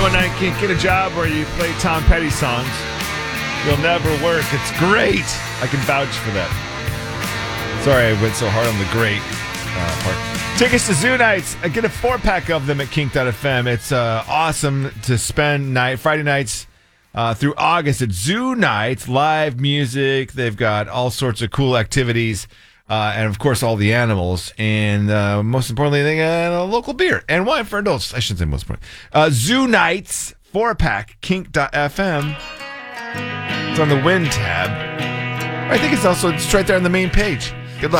one-night can't get a job where you play Tom Petty songs. You'll never work. It's great. I can vouch for that. Sorry I went so hard on the great part. Tickets to Zoo Nights. I get a 4-pack of them at kink.fm. It's awesome to spend Friday nights through August at Zoo Nights. Live music. They've got all sorts of cool activities. And, of course, all the animals. And most importantly, they got a local beer and wine for adults. I shouldn't say most important. Zoo Nights, 4-pack, kink.fm. It's on the Win tab. I think it's right there on the main page.